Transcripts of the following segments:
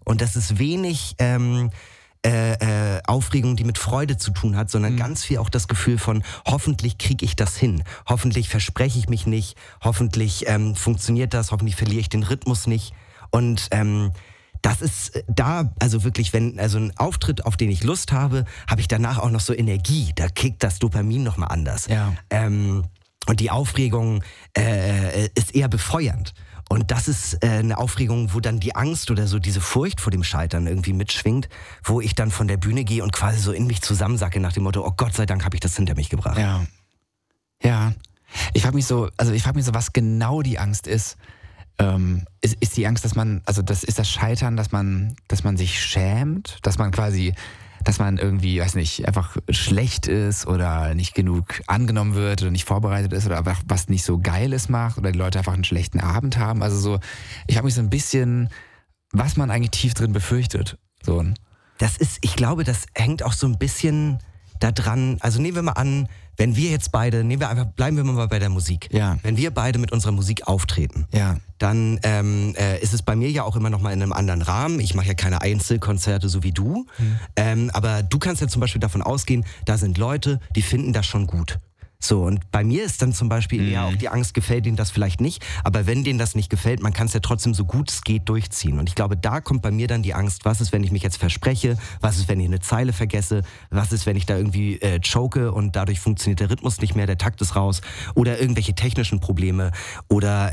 Und das ist wenig Aufregung, die mit Freude zu tun hat, sondern ganz viel auch das Gefühl von, hoffentlich kriege ich das hin, hoffentlich verspreche ich mich nicht, hoffentlich funktioniert das, hoffentlich verliere ich den Rhythmus nicht. Und das ist da, also wirklich, wenn also ein Auftritt, auf den ich Lust habe, habe ich danach auch noch so Energie, da kickt das Dopamin nochmal anders. Ja. Und die Aufregung ist eher befeuernd. Und das ist eine Aufregung, wo dann die Angst oder so diese Furcht vor dem Scheitern irgendwie mitschwingt, wo ich dann von der Bühne gehe und quasi so in mich zusammensacke nach dem Motto, oh Gott sei Dank habe ich das hinter mich gebracht. Ja. Ich frage mich so, was genau die Angst ist. Ist die Angst, dass man, also das ist das Scheitern, dass man sich schämt, dass man irgendwie, weiß nicht, einfach schlecht ist oder nicht genug angenommen wird oder nicht vorbereitet ist oder einfach was nicht so Geiles macht oder die Leute einfach einen schlechten Abend haben. Also so, ich habe mich so ein bisschen, was man eigentlich tief drin befürchtet. So. Ich glaube, das hängt auch so ein bisschen da dran, also nehmen wir mal an, wenn wir jetzt beide, bleiben wir mal bei der Musik. Ja. Wenn wir beide mit unserer Musik auftreten, dann ist es bei mir ja auch immer noch mal in einem anderen Rahmen. Ich mache ja keine Einzelkonzerte so wie du, aber du kannst ja zum Beispiel davon ausgehen, da sind Leute, die finden das schon gut. So, und bei mir ist dann zum Beispiel eher auch die Angst, gefällt denen das vielleicht nicht, aber wenn denen das nicht gefällt, man kann es ja trotzdem so gut es geht durchziehen. Und ich glaube, da kommt bei mir dann die Angst, was ist, wenn ich mich jetzt verspreche, was ist, wenn ich eine Zeile vergesse, was ist, wenn ich da irgendwie choke und dadurch funktioniert der Rhythmus nicht mehr, der Takt ist raus oder irgendwelche technischen Probleme oder,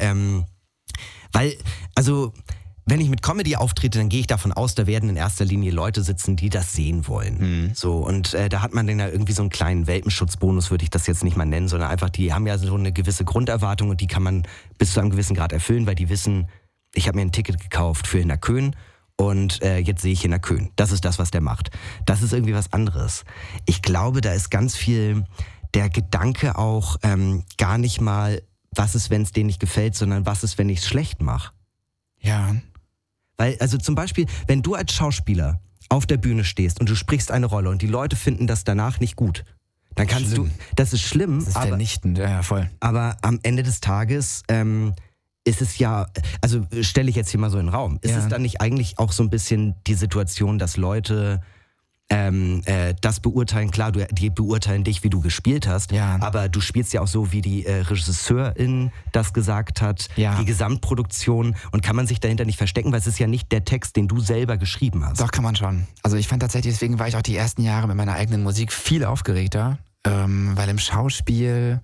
wenn ich mit Comedy auftrete, dann gehe ich davon aus, da werden in erster Linie Leute sitzen, die das sehen wollen. So, und da hat man dann ja irgendwie so einen kleinen Welpenschutzbonus, würde ich das jetzt nicht mal nennen, sondern einfach, die haben ja so eine gewisse Grunderwartung und die kann man bis zu einem gewissen Grad erfüllen, weil die wissen, ich habe mir ein Ticket gekauft für Hinnerkön und jetzt sehe ich Hinnerkön. Das ist das, was der macht. Das ist irgendwie was anderes. Ich glaube, da ist ganz viel der Gedanke auch gar nicht mal, was ist, wenn es denen nicht gefällt, sondern was ist, wenn ich es schlecht mache. Ja. Weil, also zum Beispiel, wenn du als Schauspieler auf der Bühne stehst und du sprichst eine Rolle und die Leute finden das danach nicht gut, dann kannst du, das ist schlimm, das ist vernichtend, ja, voll. Aber am Ende des Tages ist es ja, also stelle ich jetzt hier mal so in den Raum, ist es dann nicht eigentlich auch so ein bisschen die Situation, dass Leute das beurteilen, klar, die beurteilen dich, wie du gespielt hast, aber du spielst ja auch so, wie die Regisseurin das gesagt hat, die Gesamtproduktion, und kann man sich dahinter nicht verstecken, weil es ist ja nicht der Text, den du selber geschrieben hast. Doch, kann man schon. Also ich fand tatsächlich, deswegen war ich auch die ersten Jahre mit meiner eigenen Musik viel aufgeregter, weil im Schauspiel,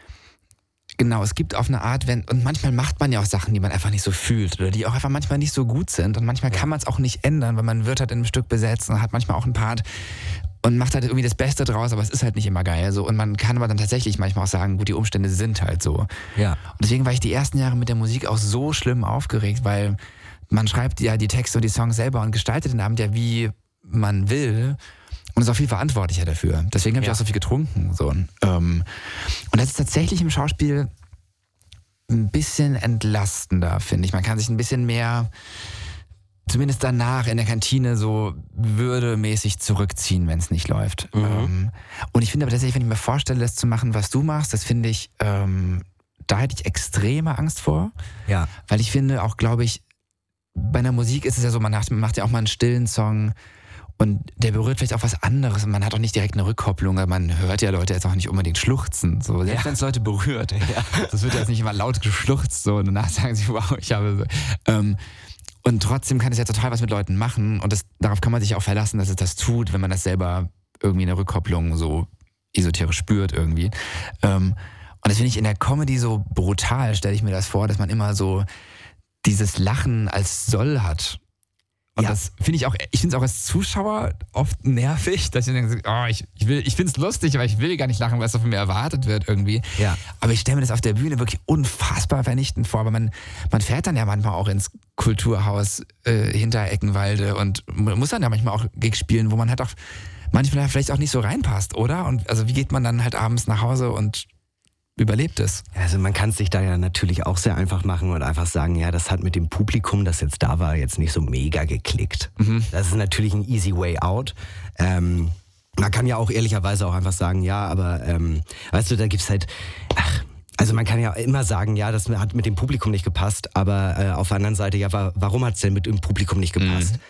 genau, es gibt auf eine Art, und manchmal macht man ja auch Sachen, die man einfach nicht so fühlt oder die auch einfach manchmal nicht so gut sind und manchmal kann man es auch nicht ändern, weil man wird halt in einem Stück besetzt und hat manchmal auch einen Part und macht halt irgendwie das Beste draus, aber es ist halt nicht immer geil. So. Und man kann aber dann tatsächlich manchmal auch sagen, gut, die Umstände sind halt so. Ja. Und deswegen war ich die ersten Jahre mit der Musik auch so schlimm aufgeregt, weil man schreibt ja die Texte und die Songs selber und gestaltet den Abend ja wie man will. Und ist auch viel verantwortlicher dafür. Deswegen habe ich auch so viel getrunken. So. Und das ist tatsächlich im Schauspiel ein bisschen entlastender, finde ich. Man kann sich ein bisschen mehr, zumindest danach in der Kantine, so würdemäßig zurückziehen, wenn es nicht läuft. Und ich finde aber tatsächlich, wenn ich mir vorstelle, das zu machen, was du machst, das finde ich, da hätte ich extreme Angst vor. Ja. Weil ich finde auch, glaube ich, bei einer Musik ist es ja so, man macht ja auch mal einen stillen Song, und der berührt vielleicht auch was anderes. Und man hat auch nicht direkt eine Rückkopplung. Man hört ja Leute jetzt auch nicht unbedingt schluchzen. So. Selbst wenn es Leute berührt. Das wird jetzt nicht immer laut geschluchzt. So. Und danach sagen sie, wow, ich habe so. Und trotzdem kann es ja total was mit Leuten machen. Und darauf kann man sich auch verlassen, dass es das tut, wenn man das selber irgendwie eine Rückkopplung so esoterisch spürt irgendwie. Und das finde ich in der Comedy so brutal, stelle ich mir das vor, dass man immer so dieses Lachen als Soll hat. Und das finde ich auch, ich finde es auch als Zuschauer oft nervig, dass ich denke, ich finde es lustig, aber ich will gar nicht lachen, weil es von mir erwartet wird irgendwie. Ja. Aber ich stelle mir das auf der Bühne wirklich unfassbar vernichtend vor, aber man fährt dann ja manchmal auch ins Kulturhaus hinter Eckenwalde und muss dann ja manchmal auch Gigs spielen, wo man halt auch manchmal vielleicht auch nicht so reinpasst, oder? Und also wie geht man dann halt abends nach Hause und überlebt es? Also man kann es sich da ja natürlich auch sehr einfach machen und einfach sagen, ja, das hat mit dem Publikum, das jetzt da war, jetzt nicht so mega geklickt. Das ist natürlich ein easy way out. Man kann ja auch ehrlicherweise auch einfach sagen, ja, aber weißt du, da gibt's halt, also man kann ja immer sagen, ja, das hat mit dem Publikum nicht gepasst, aber auf der anderen Seite, ja, warum hat's denn mit dem Publikum nicht gepasst?